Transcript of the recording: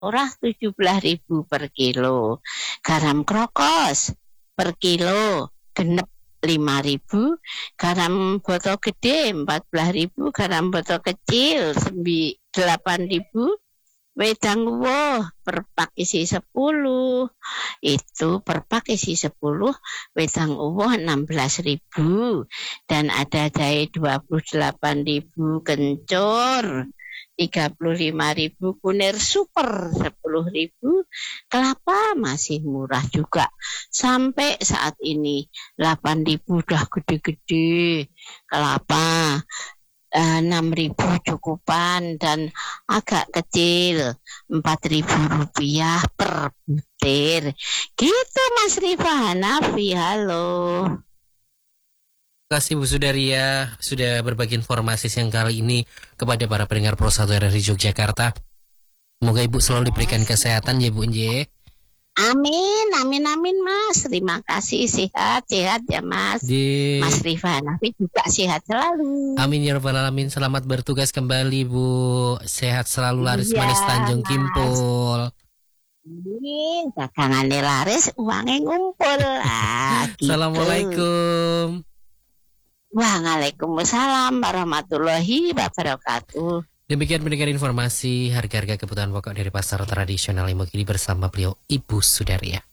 murah 17.000 per kilo. Garam krokos per kilo genep 5.000, garam botol gede 14.000, garam botol kecil 8.000, wedang woh per pak isi 10, itu per pak isi 10, wedang woh 16.000, dan ada jahe 28.000, kencur 35.000, kunir super 10.000, kelapa masih murah juga. Sampai saat ini 8.000 udah gede-gede. Kelapa 6.000 cukupan, dan agak kecil 4.000 rupiah per butir. Gitu Mas Rifa Hanafi, halo. Terima kasih Bu Sudaria sudah berbagi informasi siang kali ini kepada para pendengar Pro 1 RRI Yogyakarta. Semoga Ibu selalu diberikan kesehatan ya Bu Nje. Amin, amin, amin Mas. Terima kasih, sehat ya Mas. Mas Rifa Hanafi juga sehat selalu. Amin ya rabbal alamin. Selamat bertugas kembali Bu. Sehat selalu, laris manis Tanjung Kimpul. Amin, dagangannya laris, uangnya ngumpul. Gitu. Assalamualaikum. Waalaikumsalam warahmatullahi wabarakatuh. Demikian pendengar informasi harga-harga kebutuhan pokok dari pasar tradisional Imogiri bersama beliau Ibu Sudaria.